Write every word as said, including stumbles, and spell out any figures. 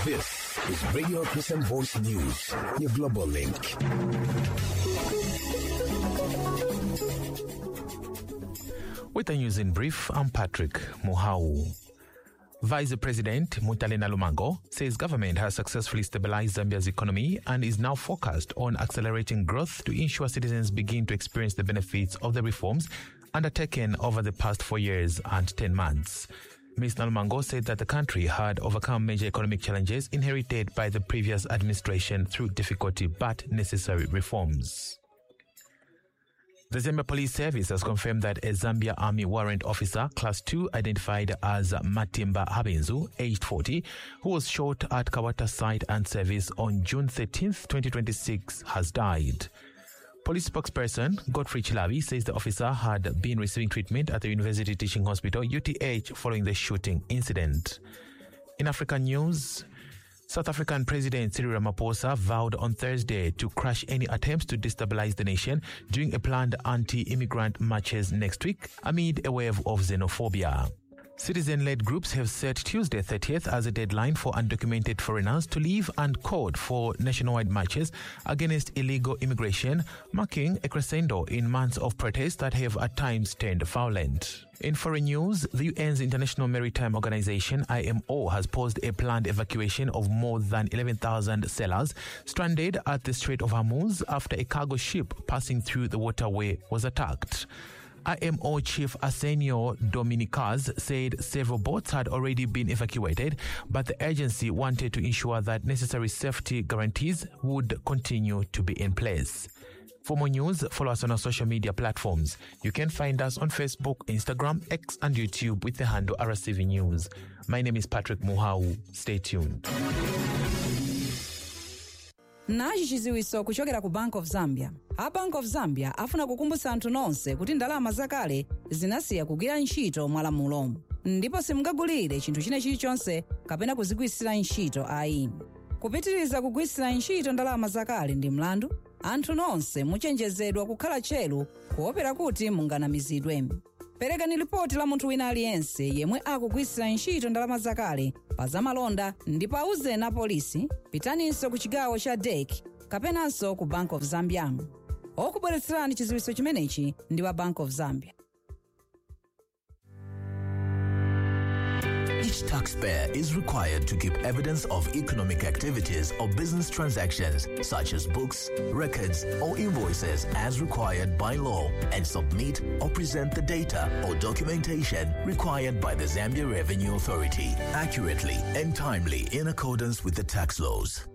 This is Radio Christian Voice News, your global link. With the news in brief, I'm Patrick Muhau. Vice President Mutalena Lumango says government has successfully stabilized Zambia's economy and is now focused on accelerating growth to ensure citizens begin to experience the benefits of the reforms undertaken over the past four years and ten months. Miz Lumango said that the country had overcome major economic challenges inherited by the previous administration through difficulty but necessary reforms. The Zambia Police Service has confirmed that a Zambia Army Warrant Officer, Class two, identified as Matimba Habenzu, aged forty, who was shot at Kawata site and service on June thirteenth, twenty twenty-six, has died. Police spokesperson Godfrey Chilabi says the officer had been receiving treatment at the University Teaching Hospital, U T H, following the shooting incident. In African news, South African President Cyril Ramaphosa vowed on Thursday to crush any attempts to destabilize the nation during a planned anti-immigrant marches next week amid a wave of xenophobia. Citizen-led groups have set Tuesday thirtieth as a deadline for undocumented foreigners to leave and called for nationwide marches against illegal immigration, marking a crescendo in months of protests that have at times turned violent. In foreign news, the U N's International Maritime Organization, I M O, has paused a planned evacuation of more than eleven thousand sailors stranded at the Strait of Hormuz after a cargo ship passing through the waterway was attacked. I M O Chief Arsenio Dominicaz said several boats had already been evacuated, but the agency wanted to ensure that necessary safety guarantees would continue to be in place. For more news, follow us on our social media platforms. You can find us on Facebook, Instagram, X, and YouTube with the handle R S C V News. My name is Patrick Muhau. Stay tuned. Nachi chiziwiso kuchokera ku Bank of Zambia. A Bank of Zambia afuna kukumbutsa anthu nonse kuti ndalama zakale zinasiya kugwira ntchito mwalamulo. Ndipo simungagulire chinthu china chilichonse kapena kuzigwiritsira ntchito ayi. Kupitiriza kugwiritsira ntchito ndalama zakale ndi mlandu, anthu nonse muchenjezedwa kukhala tcheru kuopera kuti munganamizidwe. Perekani ripoti la munthu wina aliyense yemwe akugwiritsira ntchito ndalama zakale pa zamalonda ndipo auzeni apolisi, pitaninso ku chigawo cha D E C kapenanso ku Bank of Zambia. Okubweretserani chiziwiso chimenechi ndi wa Bank of Zambia. Each taxpayer is required to keep evidence of economic activities or business transactions, such as books, records, or invoices as required by law, and submit or present the data or documentation required by the Zambia Revenue Authority accurately and timely in accordance with the tax laws.